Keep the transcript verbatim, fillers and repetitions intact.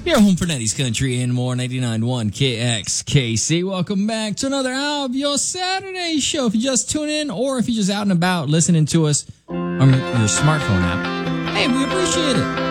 Your home for nineties country and more, ninety-nine point one K X K C. Welcome back to another hour of your Saturday show. If you just tune in or if you're just out and about listening to us on your smartphone app, hey, we appreciate it.